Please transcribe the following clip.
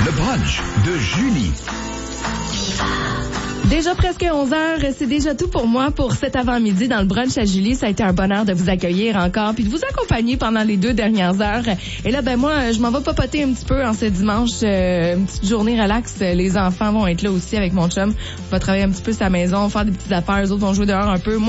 Le brunch de Julie. Déjà presque 11h, c'est déjà tout pour moi pour cet avant-midi dans le brunch à Julie. Ça a été un bonheur de vous accueillir encore puis de vous accompagner pendant les 2 dernières heures. Et là, moi, je m'en vais papoter un petit peu en ce dimanche, une petite journée relax. Les enfants vont être là aussi avec mon chum. On va travailler un petit peu sa maison, faire des petites affaires. Les autres vont jouer dehors un peu.